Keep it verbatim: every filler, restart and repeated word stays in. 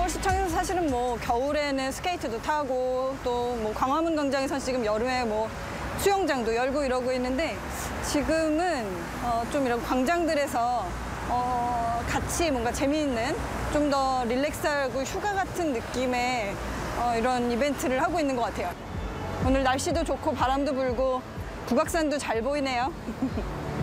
광양시청에서 사실은 뭐 겨울에는 스케이트도 타고 또 뭐 광화문 광장에서 지금 여름에 뭐 수영장도 열고 이러고 있는데 지금은 어 좀 이런 광장들에서 어 같이 뭔가 재미있는 좀 더 릴렉스하고 휴가 같은 느낌의 어 이런 이벤트를 하고 있는 것 같아요. 오늘 날씨도 좋고 바람도 불고 북악산도 잘 보이네요.